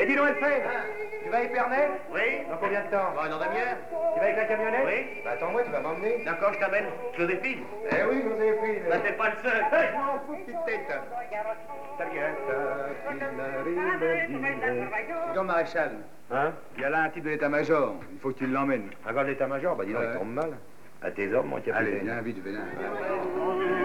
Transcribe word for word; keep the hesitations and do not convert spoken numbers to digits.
Et dis donc, Elfène, tu vas à Épernay? Oui. Dans combien de temps? Bon, dans demi-heure. Tu vas avec la camionnette? Oui. Bah attends-moi, tu vas m'emmener. D'accord, je t'amène. Joséphine. Eh oui, Joséphine. Bah, t'es pas le seul. Eh, je m'en fous, petite tête. Ta gueule. Dis donc, maréchal. Hein? Il y a là un type de l'état-major. Il faut que tu l'emmènes. Un gars de l'état-major? Bah dis donc, Ouais. il tombe mal. À tes ordres, mon capitaine. Allez, viens vite, viens.